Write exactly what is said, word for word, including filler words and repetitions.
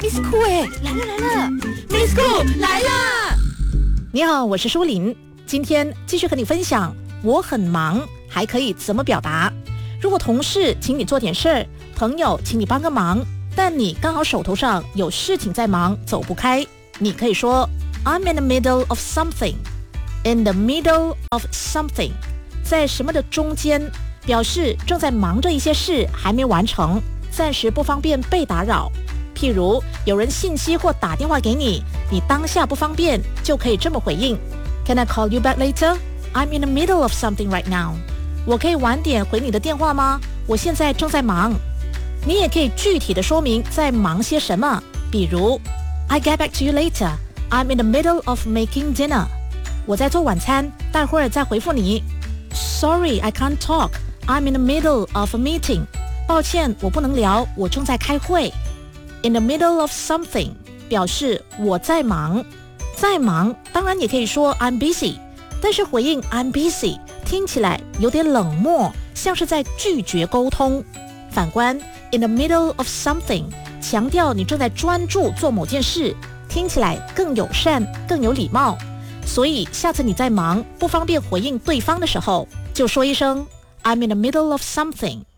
Miss Cool 哎，来了来了 ，Miss Cool 来啦！ 你好，我是舒琳，今天继续和你分享我很忙还可以怎么表达。如果同事请你做点事儿，朋友请你帮个忙，但你刚好手头上有事情在忙，走不开，你可以说 I'm in the middle of something。 In the middle of something， 在什么的中间，表示正在忙着一些事还没完成，暂时不方便被打扰。譬如有人信息或打电话给你，你当下不方便，就可以这么回应 Can I call you back later? I'm in the middle of something right now。 我可以晚点回你的电话吗？我现在正在忙。你也可以具体的说明在忙些什么，比如 I get back to you later. I'm in the middle of making dinner。 我在做晚餐，待会儿再回复你。 Sorry, I can't talk. I'm in the middle of a meeting。 抱歉，我不能聊，我正在开会。In the middle of something 表示我在忙，在忙当然也可以说 I'm busy， 但是回应 I'm busy 听起来有点冷漠，像是在拒绝沟通。反观 in the middle of something 强调你正在专注做某件事，听起来更友善，更有礼貌。所以下次你在忙不方便回应对方的时候，就说一声 I'm in the middle of something。